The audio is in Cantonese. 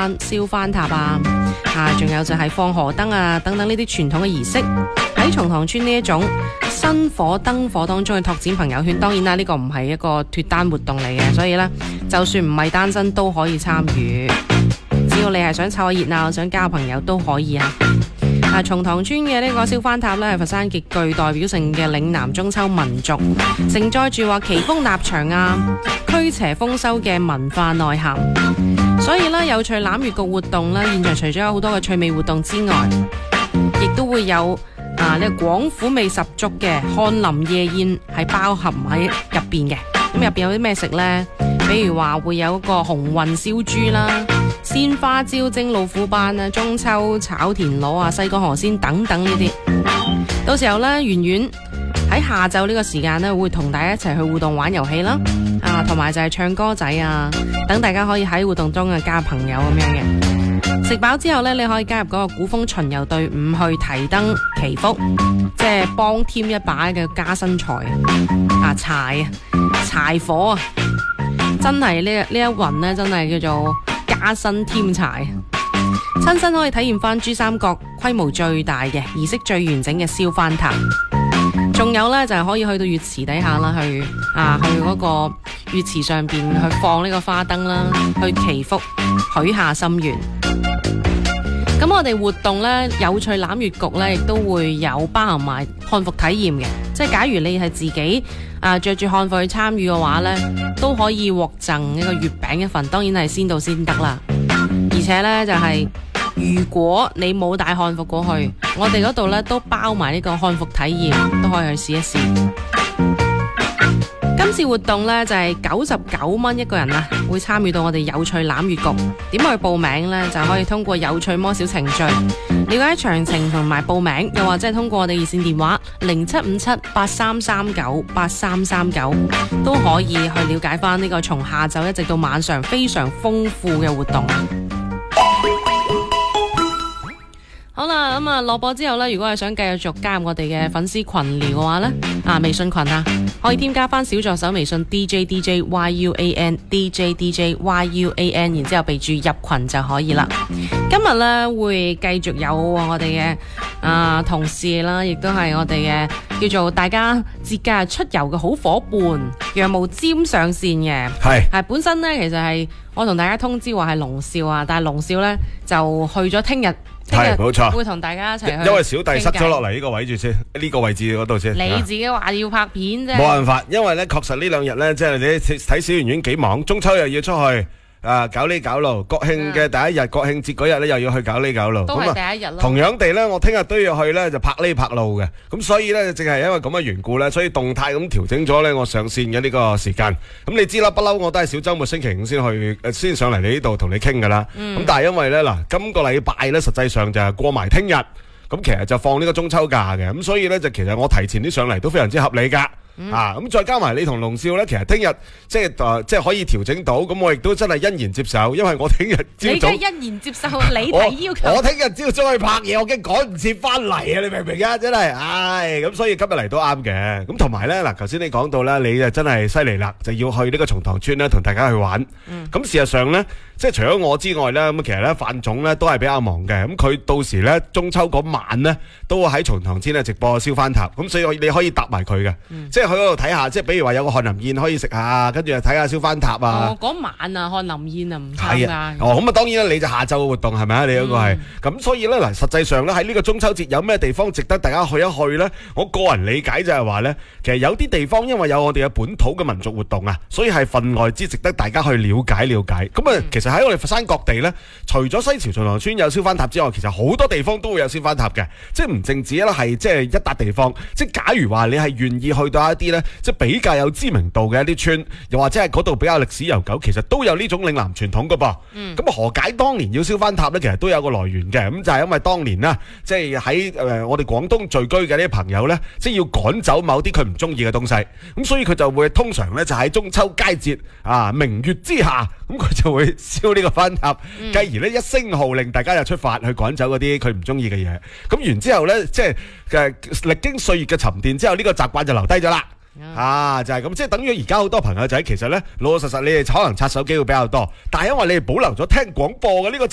燒番塔仲有就係放河燈等等呢啲傳統嘅儀式，喺松塘村呢一種新火燈火當中去拓展朋友圈。當然啦，呢個唔係一個脫單活動嚟嘅，所以呢，就算唔係單身都可以參與，只要你係想湊下熱鬧，想交朋友都可以啊。松塘村嘅呢個燒番塔呢，係佛山極具代表性嘅嶺南中秋民俗，承載住話奇峰立場驅邪豐收嘅文化內涵。所以呢，有趣欖月局活動呢，現場除咗有好多嘅趣味活動之外，亦都會有呢個廣府味十足嘅翰林夜宴係包含喺入邊嘅。咁入邊有啲咩食呢？比如話會有一個紅雲燒豬啦、鮮花椒蒸老虎斑中秋炒田螺西江河鮮等等呢啲。到時候呢，圓圓喺下晝呢個時間呢，會同大家一齊去互動玩遊戲啦，同埋就係唱歌仔等大家可以喺活動中加朋友咁樣嘅。食飽之後呢，你可以加入嗰個古風巡遊隊伍去提燈祈福，即係幫添一把嘅加薪財柴火真係呢一雲呢，真係叫做加薪添柴。親身可以體驗翻珠三角規模最大嘅儀式最完整嘅燒番塔。仲有呢，就係可以去到月池底下啦，去嗰個月池上邊去放呢個花燈啦，去祈福許下心願。咁我哋活動呢，有趣欖月局呢，亦都會有包含埋漢服體驗嘅，即係假如你係自己着住漢服去參與嘅話呢，都可以獲贈一個月餅一份，當然係先到先得啦。而且呢，就係如果你冇帶漢服過去，我哋嗰度呢都包埋呢個漢服體驗，都可以去試一試。今次活動呢，就係99蚊一個人會參與到我哋有趣欖月局。點去報名呢？就可以通過有趣魔小程序了解詳情同埋報名，又或者係通過我哋熱線電話075783398339都可以去了解翻呢個從下晝一直到晚上非常豐富嘅活動。好啦，咁落播之後呢，如果係想繼續加入我哋嘅粉絲群聊嘅話呢，微信群可以添加翻小助手微信 DJDJYUAN DJDJYUAN， 然之後備注入群就可以啦。今日呢，會繼續有我哋嘅同事啦，亦都係我哋嘅叫做大家節假日出遊嘅好伙伴，楊無尖上線嘅。係本身呢，其實係我同大家通知話係龍少但係龍少呢，就去咗聽日。係冇錯，會同大家一齊去。因為小弟塞咗落嚟呢個位置先，呢個位置嗰度先。你自己話要拍片啫。冇辦法，因為咧確實呢兩日咧，即係你睇小圓圓幾忙，中秋又要出去。搞呢搞路，國慶嘅第一日，國慶節嗰日咧又要去搞呢搞路， 都係第一日咯。 同樣地咧，我聽日都要去咧，就拍呢拍路嘅。咁所以咧，正係因為咁嘅緣故咧，所以動態咁調整咗咧我上線嘅呢個時間。咁你知啦，不嬲我都係小週末星期五先上嚟你呢度同你傾噶啦。咁但係因為咧嗱，今個禮拜咧實際上就係過埋聽日，咁其實就放呢個中秋假嘅。咁所以咧就其實我提前啲上嚟都非常之合理噶。咁再加埋你同龍少咧，其實聽日即係可以調整到，咁我亦都真係欣然接受，因為我聽日朝早你欣然接受你提要求， 我聽日朝早去拍嘢，我驚趕唔切翻嚟啊！你明唔明啊？真係，咁所以今日嚟都啱嘅。咁同埋咧，嗱，頭先你講到咧，你就真係犀利啦，就要去呢個松塘村咧，同大家去玩。咁事實上咧，即係除咗我之外咧，咁其實咧范總咧都係比較忙嘅。咁佢到時咧中秋嗰晚咧，都會喺松塘村咧直播燒番塔。咁所以你可以搭埋佢嘅，即係去嗰度睇下，即係比如話有個翰林宴可以食下，跟住又睇下燒番塔啊。 嗰晚翰林宴唔參加。 咁當然啦，你就下晝嘅活動係咪啊？你嗰個係咁，所以咧嗱，實際上咧喺呢個中秋節有咩地方值得大家去一去咧？我個人理解就係話咧，其實有啲地方因為有我哋嘅本土嘅民族活動啊，所以係分外之值得大家去了解。咁其實喺我哋佛山各地咧，除咗西樵松塘村有燒番塔之外，其實好多地方都會有燒番塔嘅，即係唔淨止啦，係即係一笪地方。即係假如話你係願意去到一啲咧，即係比較有知名度嘅一啲村，又或者係嗰度比較歷史悠久，其實都有呢種嶺南傳統噶噃。咁何解當年要燒番塔咧？其實都有個來源嘅，咁就係因為當年啦，即係喺我哋廣東聚居嘅呢啲朋友咧，即係要趕走某啲佢唔中意嘅東西，咁所以佢就會通常咧就喺中秋佳節明月之下，咁佢就會燒呢個番塔，繼而咧一聲號令大家就出發去趕走嗰啲佢唔中意嘅嘢。咁然之後咧，即係歷經歲月嘅沉澱之後，呢個習慣就留低咗啦。就係咁，即係等於而家好多朋友仔，其實咧老老實實你哋可能刷手機會比較多，但係因為你哋保留咗聽廣播嘅呢個